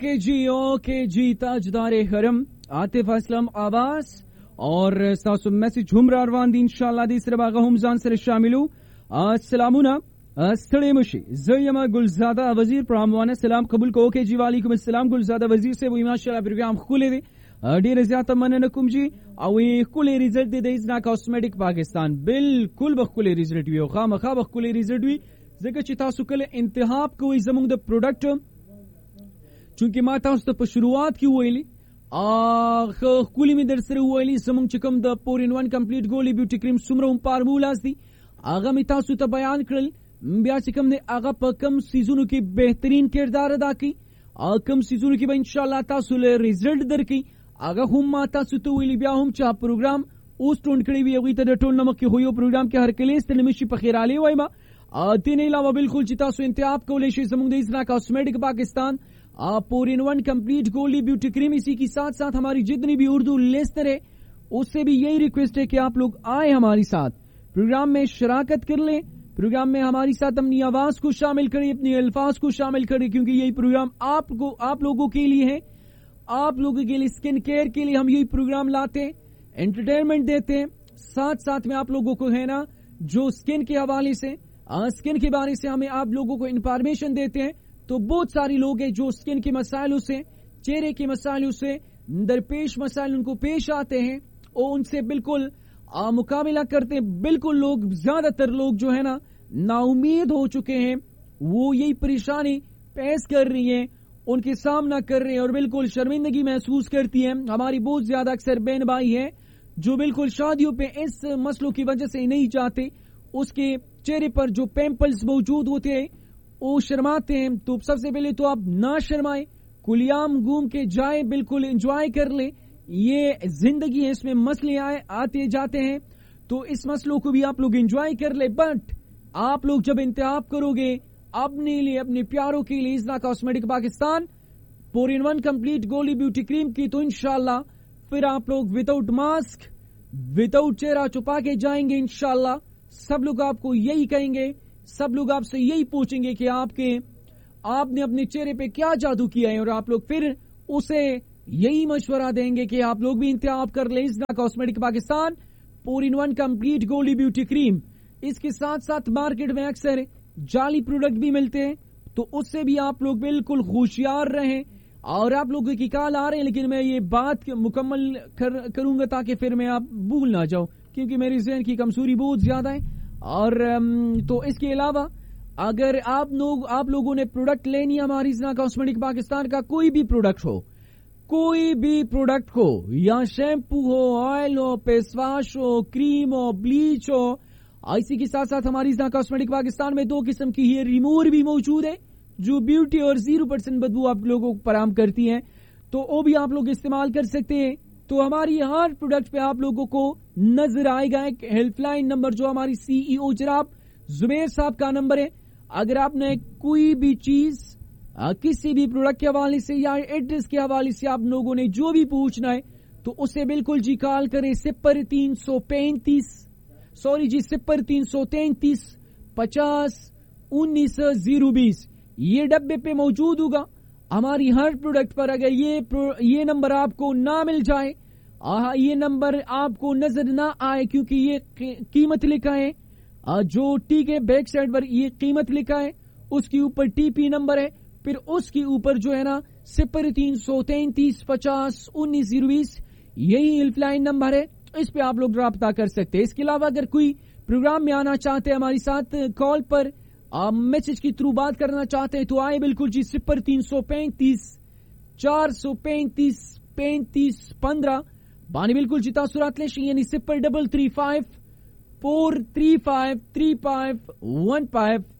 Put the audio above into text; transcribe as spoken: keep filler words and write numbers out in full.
okay जी okay जी ताजदार हरम आतिफ असलम आवास और सासु मैसेज हुमरा रवान दी इंशाल्लाह दी सर बागा हम जान सर शामिलू अस्सलामुना अस्सलाम मुशी जयमा गुलजादा वजीर प्रामवाना सलाम कबूल को ओके जी वालेकुम अस्सलाम गुलजादा वजीर से वो माशाल्लाह प्रोग्राम खुले दे ډیر زیاته مننه کوم جی او کولې ریزلټ دی د ازنا کاسمیټک پاکستان بالکل بخولې ریزلټ وی او خامخا بخولې ریزلټ وی ځکه چې تاسو کله انتخاب کوئ زموږ د پروډکټ چونکه ما تاسو ته په شروعات کې ویلي اخ کولې می در سره ویلي زموږ چې کوم د four in one complete ګولې بیوټي cream سمره formulas دي هغه می تاسو ته بیان کړل بیا چې کوم دی هغه په کم سیزونو کې بهترین کردار ادا کوي او کم سیزونو کې به ان شاء الله تاسو له ریزلټ درکې اگه هم ما تاسو ته ویلی بیا هم چې پروګرام اوس ټون کړی وی هغه ته د ټول نمک کې هو یو پروګرام کې هر کلیس ته نمشي په خیرالي وایما ا تین علاوه بالکل چې تاسو انتخاب کولای شئ زموږ د اسنا کاسمیټک Pakistan four in one complete گولڈی beauty کریم اسی کے ساتھ ساتھ ہماری جتنی بھی اردو لیسٹر ہے اس سے بھی یہی ریکویسٹ ہے کہ آپ لوگ آئیں ہمارے ساتھ پروگرام میں شراکت کر لیں پروگرام میں ہماری ساتھ اپنی آواز کو شامل کریں اپنے الفاظ کو شامل کریں کیونکہ یہی پروگرام آپ کو آپ لوگوں کے لیے ہے آپ لوگوں کے لیے اسکن کیئر کے لیے ہم یہی پروگرام لاتے ہیں انٹرٹینمنٹ دیتے ہیں ساتھ ساتھ میں آپ لوگوں کو ہے نا جو اسکن کے حوالے سے اسکن کے بارے سے ہمیں آپ لوگوں کو انفارمیشن دیتے ہیں تو بہت ساری لوگ ہیں جو اسکن کے مسائلوں سے چہرے کے مسائلوں سے درپیش مسائل ان کو پیش آتے ہیں اور ان سے بالکل مقابلہ کرتے ہیں بالکل لوگ زیادہ تر لوگ جو ہے نا نا امید ہو چکے ہیں وہ یہی پریشانی پیش کر رہی ہیں ان کے سامنا کر رہے ہیں اور بالکل شرمندگی محسوس کرتی ہیں ہماری بہت زیادہ اکثر بہن بھائی ہیں جو بالکل شادیوں پہ اس مسئلوں کی وجہ سے نہیں چاہتے اس کے چہرے پر جو پمپلز موجود ہوتے ہیں وہ شرماتے ہیں تو سب سے پہلے تو آپ نہ شرمائیں کلیام گھوم کے جائیں بالکل انجوائے کر لیں یہ زندگی ہے اس میں مسئلے آئے آتے جاتے ہیں تو اس مسئلوں کو بھی آپ لوگ انجوائے کر لیں بٹ آپ لوگ جب انتخاب کرو گے اپنے لیے اپنے پیاروں کے لیے ازنا cosmetic Pakistan four in one complete گولی بیوٹی کریم کی تو انشاءاللہ پھر آپ لوگ وداؤٹ ماسک وداؤٹ چہرہ چھپا کے جائیں گے انشاءاللہ سب لوگ آپ کو یہی کہیں گے سب لوگ آپ سے یہی پوچھیں گے کہ آپ کے آپ نے اپنے چہرے پہ کیا جادو کیا ہے اور آپ لوگ پھر اسے یہی مشورہ دیں گے کہ آپ لوگ بھی انتخاب کر لیں ازنا cosmetic Pakistan four in one complete گولی بیوٹی کریم اس کے ساتھ ساتھ مارکیٹ میں اکثر جعلی پروڈکٹ بھی ملتے ہیں تو اس سے بھی آپ لوگ بالکل ہوشیار رہیں اور آپ لوگوں کی کال آ رہے ہیں لیکن میں یہ بات مکمل کر, کروں گا تاکہ پھر میں آپ بھول نہ جاؤں کیونکہ میری ذہن کی کمزوری بہت زیادہ ہے اور تو اس کے علاوہ اگر آپ لوگ آپ لوگوں نے پروڈکٹ لینی ہے ہماری ازنا کاسمیٹک پاکستان کا کوئی بھی پروڈکٹ ہو کوئی بھی پروڈکٹ ہو یا شیمپو ہو آئل ہو فیس واش ہو کریم ہو بلیچ ہو اسی کے ساتھ ساتھ ہماری ازنا کاسمیٹک پاکستان میں دو قسم کی ہیئر ریموور بھی موجود ہے جو بیوٹی اور زیرو پرسنٹ بدبو آپ لوگوں کو فراہم کرتی ہیں تو وہ بھی آپ لوگ استعمال کر سکتے ہیں تو ہماری ہر پروڈکٹ پہ آپ لوگوں کو نظر آئے گا ایک ہیلپ لائن نمبر جو ہماری سی ای او جناب زبیر صاحب کا نمبر ہے اگر آپ نے کوئی بھی چیز کسی بھی پروڈکٹ کے حوالے سے یا ایڈریس کے حوالے سے آپ لوگوں نے جو بھی پوچھنا ہے تو اسے بالکل جی کال کریں صفر تین سو پینتیس سوری جی صفر تین سو تینتیس پچاس انیس زیرو بیس یہ ڈبے پہ موجود ہوگا ہماری ہر پروڈکٹ پر اگر یہ یہ نمبر آپ کو نہ مل جائے یہ نمبر آپ کو نظر نہ آئے کیونکہ یہ قیمت لکھا ہے جو ٹی کے بیک سائڈ پر یہ قیمت لکھا ہے اس کے اوپر ٹی پی نمبر ہے پھر اس کے اوپر جو ہے نا صفر تین سو تینتیس پچاس انیس زیرو بیس یہی ہیلپ لائن نمبر ہے اس پہ آپ لوگ رابطہ کر سکتے ہیں اس کے علاوہ اگر کوئی پروگرام میں آنا چاہتے ہیں ہماری ساتھ کال پر میسج کے تھرو بات کرنا چاہتے ہیں تو آئے بالکل جی صفر تین سو پینتیس چار سو پینتیس پینتیس پندرہ بانی بالکل جی تاثرات لے یعنی صفر double three five four three five three five one five